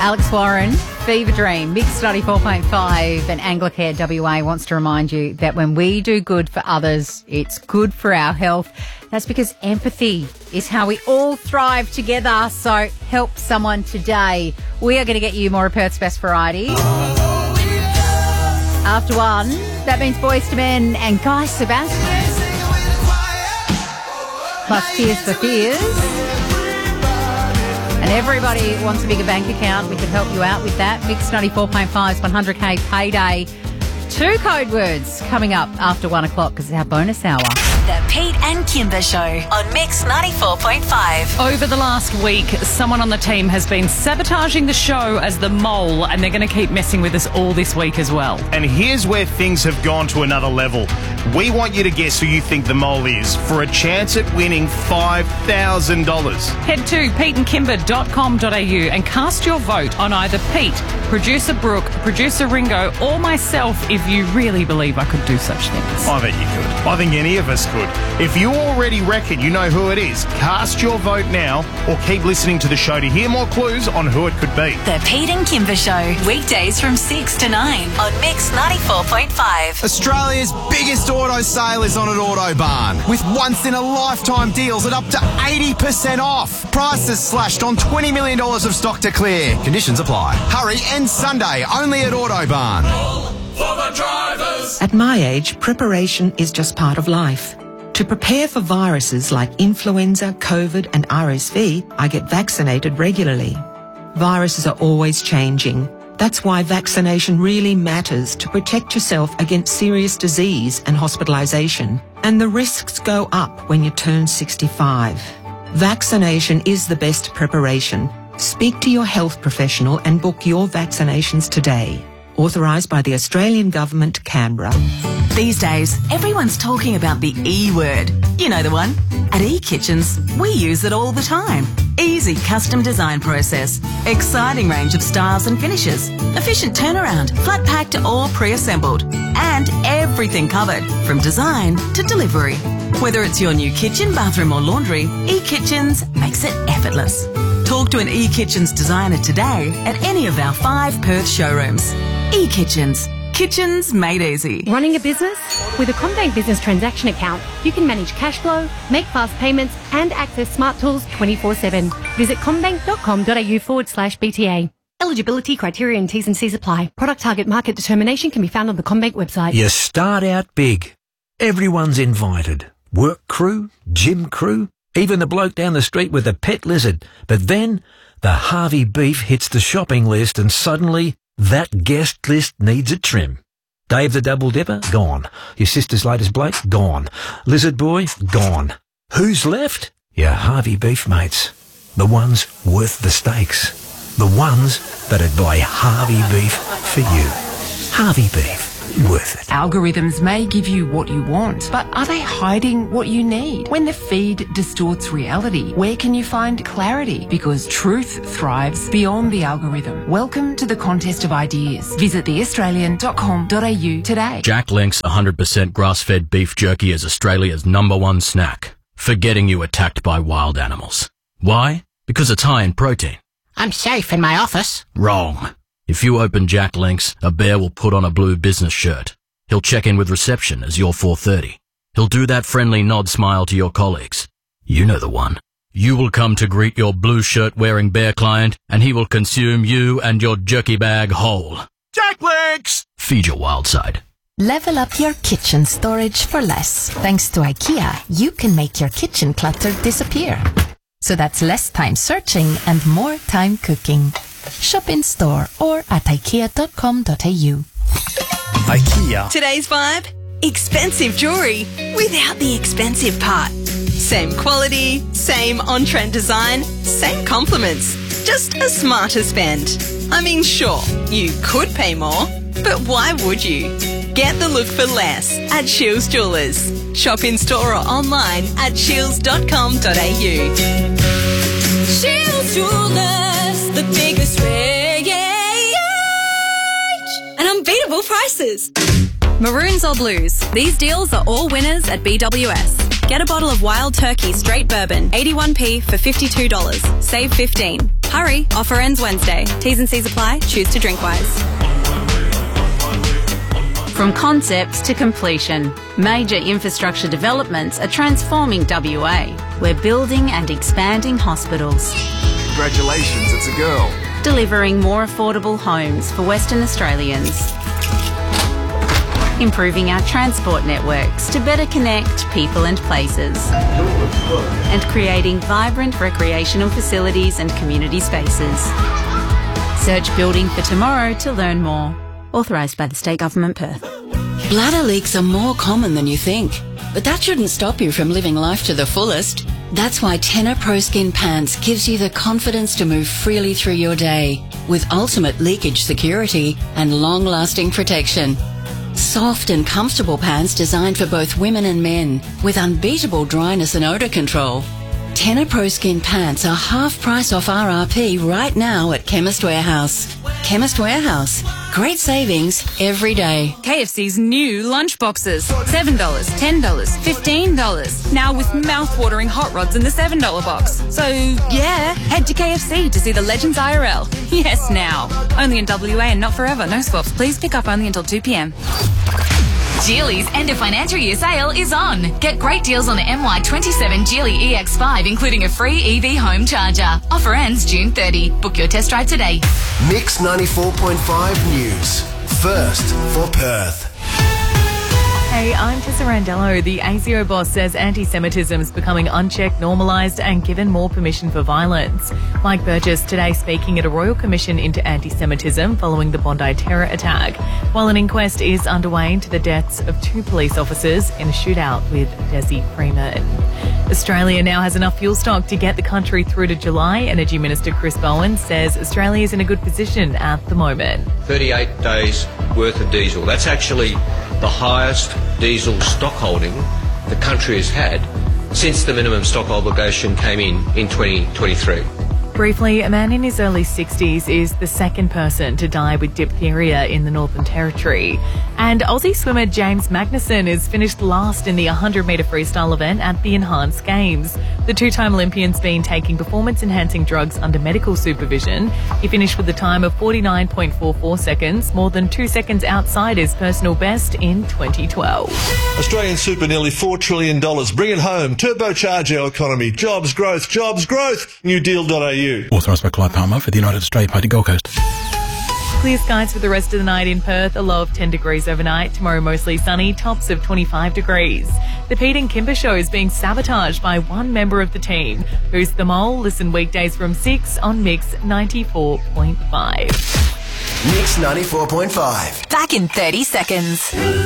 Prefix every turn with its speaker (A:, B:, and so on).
A: Alex Warren, Fever Dream, Mix 94.5 and Anglicare WA wants to remind you that when we do good for others, it's good for our health. That's because empathy is how we all thrive together. So help someone today. We are going to get you more of Perth's best variety. After 1, that means Boyz II Men and Guy Sebastian. Plus Tears for Fears. And everybody wants a bigger bank account. We can help you out with that. Mix 94.5's 100K payday. 2 code words coming up after 1 o'clock because it's our bonus hour.
B: The Pete and Kimber Show on Mix 94.5.
C: Over the last week, someone on the team has been sabotaging the show as the mole, and they're going to keep messing with us all this week as well.
D: And here's where things have gone to another level. We want you to guess who you think the mole is for a chance at winning $5,000.
C: Head to peteandkimber.com.au and cast your vote on either Pete, producer Brooke, producer Ringo, or myself if you really believe I could do such things.
D: I bet you could. I think any of us could. If you already reckon you know who it is, cast your vote now or keep listening to the show to hear more clues on who it could be.
B: The Pete and Kimber Show, weekdays from 6 to 9 on Mix 94.5.
E: Australia's biggest auto sale is on at Autobarn, with once-in-a-lifetime deals at up to 80% off. Prices slashed on $20 million of stock to clear. Conditions apply. Hurry, end Sunday, only at Autobarn.
F: For the drivers.
G: At my age, preparation is just part of life. To prepare for viruses like influenza, COVID and RSV, I get vaccinated regularly. Viruses are always changing. That's why vaccination really matters to protect yourself against serious disease and hospitalisation. And the risks go up when you turn 65. Vaccination is the best preparation. Speak to your health professional and book your vaccinations today. Authorised by the Australian Government, Canberra.
B: These days, everyone's talking about the E word. You know the one. At eKitchens, we use it all the time. Easy custom design process, exciting range of styles and finishes, efficient turnaround, flat packed or pre-assembled, and everything covered from design to delivery. Whether it's your new kitchen, bathroom or laundry, eKitchens makes it effortless. Talk to an eKitchens designer today at any of our 5 Perth showrooms. eKitchens. Kitchens made easy.
H: Running a business? With a CommBank Business Transaction Account, you can manage cash flow, make fast payments and access smart tools 24/7. Visit commbank.com.au/BTA. Eligibility, criteria and T's and C's apply. Product target market determination can be found on the CommBank website.
I: You start out big. Everyone's invited. Work crew, gym crew, even the bloke down the street with the pet lizard. But then the Harvey beef hits the shopping list and suddenly that guest list needs a trim. Dave the Double Dipper? Gone. Your sister's latest bloke? Gone. Lizard Boy? Gone. Who's left? Your Harvey beef mates. The ones worth the stakes. The ones that'd buy Harvey beef for you. Harvey beef. Worth it.
J: Algorithms may give you what you want, but are they hiding what you need? When the feed distorts reality, where can you find clarity? Because truth thrives beyond the algorithm. Welcome to the contest of ideas. Visit theaustralian.com.au today.
K: Jack Link's 100% grass-fed beef jerky is Australia's #1 snack for getting you attacked by wild animals. Why? Because it's high in protein.
L: I'm safe in my office.
K: Wrong. If you open Jack Links, a bear will put on a blue business shirt. He'll check in with reception as you're 4:30. He'll do that friendly nod smile to your colleagues. You know the one. You will come to greet your blue shirt wearing bear client and he will consume you and your jerky bag whole.
E: Jack Links!
K: Feed your wild side.
M: Level up your kitchen storage for less. Thanks to IKEA, you can make your kitchen clutter disappear. So that's less time searching and more time cooking. Shop in store or at ikea.com.au.
E: IKEA.
N: Today's vibe? Expensive jewellery without the expensive part. Same quality, same on-trend design, same compliments. Just a smarter spend. I mean, sure, you could pay more, but why would you? Get the look for less at Shields Jewellers. Shop in store or online at shields.com.au. Shields Jewellers, the biggest range and unbeatable prices.
O: Maroons or blues, these deals are all winners at BWS. Get a bottle of Wild Turkey Straight Bourbon, 81p for $52. Save $15. Hurry, offer ends Wednesday. T's and C's apply. Choose to drink wise.
P: From concepts to completion, major infrastructure developments are transforming WA. We're building and expanding hospitals.
E: Congratulations, it's a girl.
P: Delivering more affordable homes for Western Australians. Improving our transport networks to better connect people and places. And creating vibrant recreational facilities and community spaces. Search Building for Tomorrow to learn more. Authorised by the State Government, Perth.
Q: Bladder leaks are more common than you think, but that shouldn't stop you from living life to the fullest. That's why Tena Pro Skin Pants gives you the confidence to move freely through your day with ultimate leakage security and long-lasting protection. Soft and comfortable pants designed for both women and men with unbeatable dryness and odour control. Tena Pro Skin Pants are half price off RRP right now at Chemist Warehouse. Chemist Warehouse. Great savings every day.
C: KFC's new lunch boxes. $7, $10, $15. Now with mouth-watering hot rods in the $7 box. So, yeah, head to KFC to see the Legends IRL. Yes, now. Only in WA and not forever. No swaps. Please pick up only until 2 p.m.
R: Geely's end of financial year sale is on. Get great deals on the MY27 Geely EX5, including a free EV home charger. Offer ends June 30. Book your test drive today.
S: Mix 94.5 News. First for Perth.
T: Hey, I'm Tessa Randello. The ASIO boss says anti-Semitism is becoming unchecked, normalised and given more permission for violence. Mike Burgess today speaking at a Royal Commission into Anti-Semitism following the Bondi terror attack, while an inquest is underway into the deaths of 2 police officers in a shootout with Desi Freeman. Australia now has enough fuel stock to get the country through to July. Energy Minister Chris Bowen says Australia is in a good position at the moment.
U: 38 days worth of diesel. That's actually the highest diesel stock holding the country has had since the minimum stock obligation came in 2023.
T: Briefly, a man in his early 60s is the second person to die with diphtheria in the Northern Territory. And Aussie swimmer James Magnussen is finished last in the 100-metre freestyle event at the Enhanced Games. The two-time Olympian's been taking performance-enhancing drugs under medical supervision. He finished with a time of 49.44 seconds, more than 2 seconds outside his personal best in 2012.
V: Australian super nearly $4 trillion. Bring it home. Turbocharge our economy. Jobs, growth, jobs, growth. NewDeal.au.
W: Authorised by Clive Palmer for the United Australia Party Gold Coast.
T: Clear skies for the rest of the night in Perth, a low of 10 degrees overnight. Tomorrow mostly sunny, tops of 25 degrees. The Pete and Kimber show is being sabotaged by one member of the team. Who's the mole? Listen weekdays from 6 on Mix 94.5.
S: Mix 94.5.
R: Back in 30 seconds.